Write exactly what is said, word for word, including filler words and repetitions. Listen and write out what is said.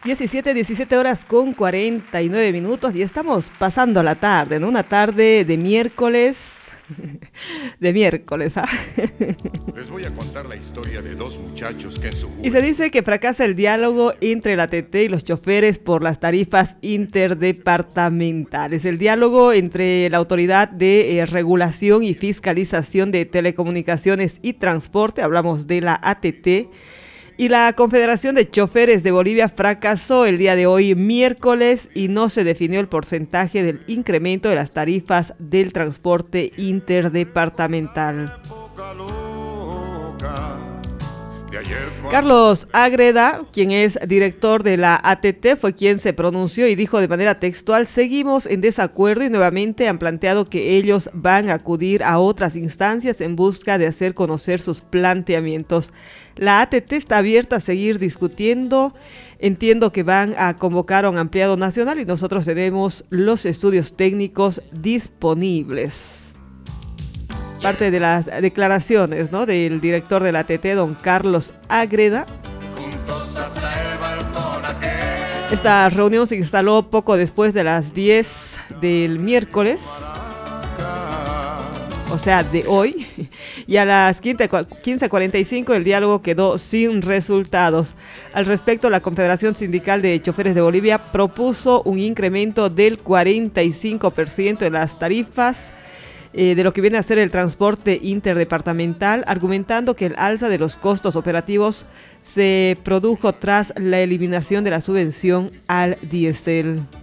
diecisiete, diecisiete horas con cuarenta y nueve minutos y estamos pasando la tarde, ¿no? Una tarde de miércoles, de miércoles, ¿ah? Les voy a contar la historia de dos muchachos que en su juventud... Y se dice que fracasa el diálogo entre la A T T y los choferes por las tarifas interdepartamentales. El diálogo entre la Autoridad de eh, Regulación y Fiscalización de Telecomunicaciones y Transporte, hablamos de la A T T, y la Confederación de Choferes de Bolivia fracasó el día de hoy, miércoles, y no se definió el porcentaje del incremento de las tarifas del transporte interdepartamental. Carlos Ágreda, quien es director de la A T T, fue quien se pronunció y dijo de manera textual: seguimos en desacuerdo y nuevamente han planteado que ellos van a acudir a otras instancias en busca de hacer conocer sus planteamientos. La A T T está abierta a seguir discutiendo. Entiendo que van a convocar a un ampliado nacional y nosotros tenemos los estudios técnicos disponibles. Parte de las declaraciones, ¿no?, del director de la A T T, don Carlos Ágreda. Esta reunión se instaló poco después de las diez del miércoles, o sea, de hoy, y a las quince cuarenta y cinco el diálogo quedó sin resultados. Al respecto, la Confederación Sindical de Choferes de Bolivia propuso un incremento del cuarenta y cinco por ciento en las tarifas Eh, de lo que viene a ser el transporte interdepartamental, argumentando que el alza de los costos operativos se produjo tras la eliminación de la subvención al diésel.